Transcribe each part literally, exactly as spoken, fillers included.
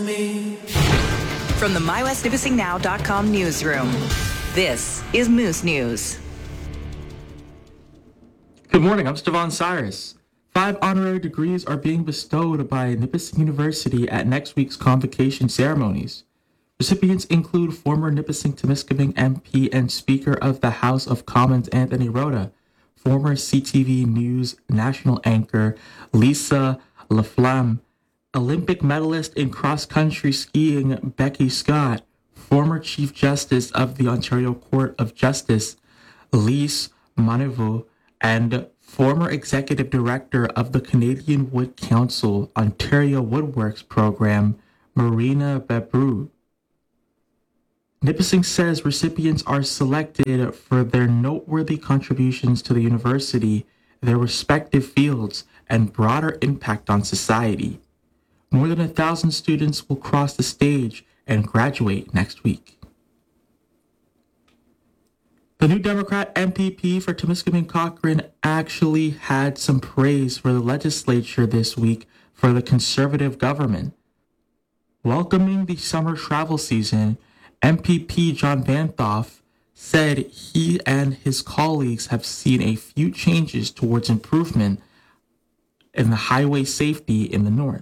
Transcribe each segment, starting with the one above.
me. From the my west nipissing now dot com newsroom, this is Moose News. Good morning, I'm Stevan Cyrus. Five honorary degrees are being bestowed by Nipissing University at next week's convocation ceremonies. Recipients include former Nipissing-Temiskaming M P and Speaker of the House of Commons Anthony Rota, former C T V News national anchor Lisa Laflamme, Olympic medalist in cross-country skiing Becky Scott, former Chief Justice of the Ontario Court of Justice Lise Maniveau, and former Executive Director of the Canadian Wood Council Ontario Woodworks Program Marina Bebrou. Nipissing says recipients are selected for their noteworthy contributions to the university, their respective fields, and broader impact on society. More than a thousand students will cross the stage and graduate next week. The new Democrat M P P for Temiskaming Cochrane actually had some praise for the legislature this week for the Conservative government. Welcoming the summer travel season, M P P John Vanthof said he and his colleagues have seen a few changes towards improvement in the highway safety in the north.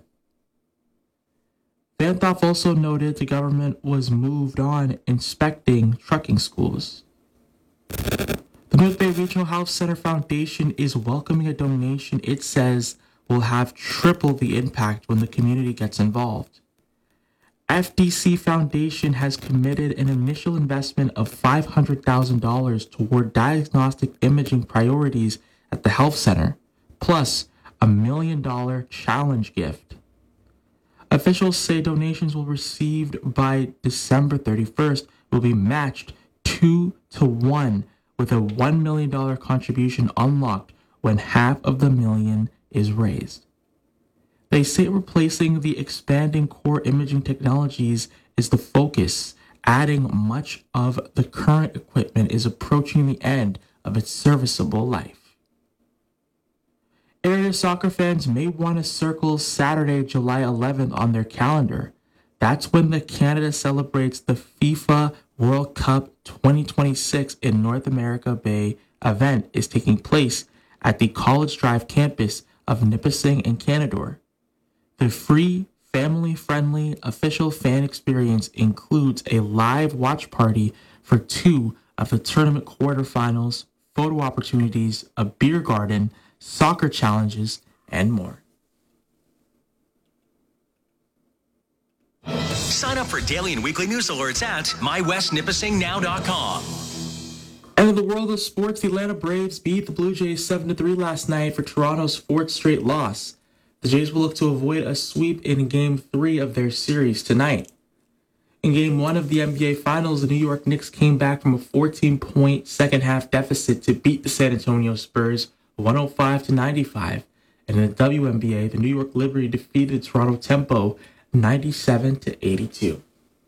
Vanthof also noted the government was moved on inspecting trucking schools. The North Bay Regional Health Center Foundation is welcoming a donation it says will have triple the impact when the community gets involved. F D C Foundation has committed an initial investment of five hundred thousand dollars toward diagnostic imaging priorities at the health center, plus a million dollar challenge gift. Officials say donations will received by December thirty-first will be matched two to one with a one million dollars contribution unlocked when half of the million is raised. They say replacing the expanding core imaging technologies is the focus, adding much of the current equipment is approaching the end of its serviceable life. Area soccer fans may want to circle Saturday, July eleventh on their calendar. That's when the Canada celebrates the FIFA World Cup twenty twenty-six in North America Bay event is taking place at the College Drive campus of Nipissing and Canadore. The free, family-friendly, official fan experience includes a live watch party for two of the tournament quarterfinals, photo opportunities, a beer garden, soccer challenges, and more. Sign up for daily and weekly news alerts at my west nipissing now dot com. And in the world of sports, the Atlanta Braves beat the Blue Jays seven to three last night for Toronto's fourth straight loss. The Jays will look to avoid a sweep in Game three of their series tonight. In Game one of the N B A Finals, the New York Knicks came back from a fourteen-point second-half deficit to beat the San Antonio Spurs one oh five to ninety-five. And in the W N B A, the New York Liberty defeated Toronto Tempo ninety-seven to eighty-two.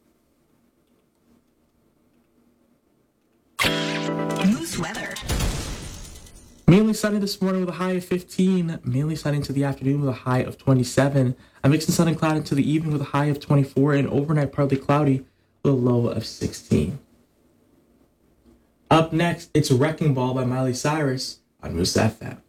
Moose weather. Mainly sunny this morning with a high of fifteen. Mainly sunny into the afternoon with a high of twenty-seven. A mix of sun and cloud into the evening with a high of twenty-four. And overnight partly cloudy with a low of sixteen. Up next, it's Wrecking Ball by Miley Cyrus on Moose F M.